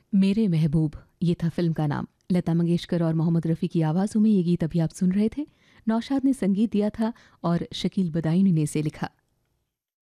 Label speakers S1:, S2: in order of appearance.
S1: मेरे महबूब, ये था फिल्म का नाम। लता मंगेशकर और मोहम्मद रफ़ी की आवाज़ों में ये गीत अभी आप सुन रहे थे। नौशाद ने संगीत दिया था और शकील बदायूनी ने इसे लिखा।